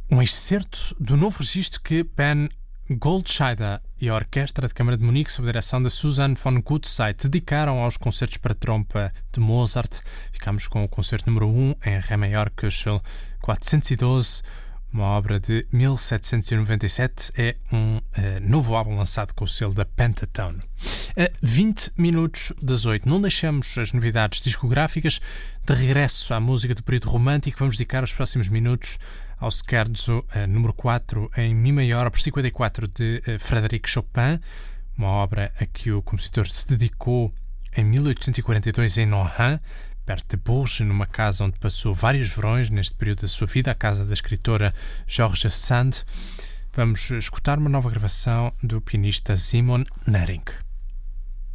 Um excerto do novo registro que Ben Goldscheider e a Orquestra de Câmara de Munique, sob a direção de Susanne von Gutzeit, dedicaram aos concertos para trompa de Mozart. Ficamos com o concerto número 1 em Ré maior, Köchel 412, uma obra de 1797. É um novo álbum lançado com o selo da Pentatone. 20 minutos das 8. Não deixamos as novidades discográficas. De regresso à música do período romântico, vamos dedicar os próximos minutos ao Scherzo número 4 em Mi maior, opus 54 de Frédéric Chopin, uma obra a que o compositor se dedicou em 1842 em Nohant, perto de Bourges, numa casa onde passou vários verões neste período da sua vida, a casa da escritora George Sand. Vamos escutar uma nova gravação do pianista Simon Nering.